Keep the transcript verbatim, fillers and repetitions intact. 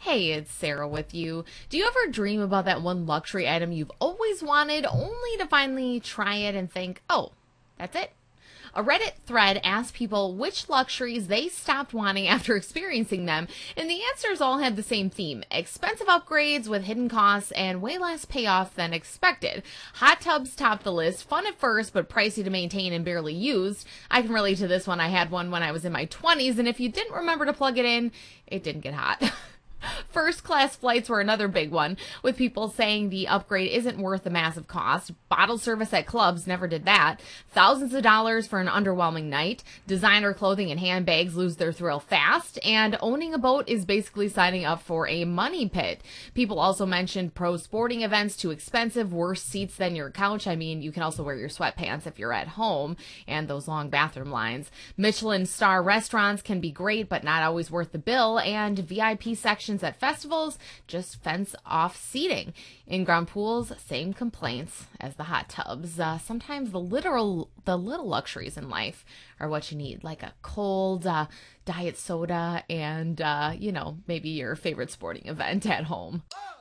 Hey, it's Sarah with you. Do you ever dream about that one luxury item you've always wanted, only to finally try it and think, oh, that's it? A Reddit thread asked people which luxuries they stopped wanting after experiencing them, and the answers all had the same theme: expensive upgrades with hidden costs and way less payoff than expected. Hot tubs topped the list, fun at first, but pricey to maintain and barely used. I can relate to this one. I had one when I was in my twenties, and if you didn't remember to plug it in, it didn't get hot. First class flights were another big one, with people saying the upgrade isn't worth the massive cost. Bottle service at clubs never did that. Thousands of dollars for an underwhelming night. Designer clothing and handbags lose their thrill fast. And owning a boat is basically signing up for a money pit. People also mentioned pro sporting events too expensive, worse seats than your couch. I mean, you can also wear your sweatpants if you're at home, and those long bathroom lines. Michelin star restaurants can be great, but not always worth the bill. And V I P sections at festivals just fence off seating. In-ground pools, same complaints as the hot tubs. Uh, sometimes the literal, the little luxuries in life are what you need, like a cold uh, diet soda and, uh, you know, maybe your favorite sporting event at home.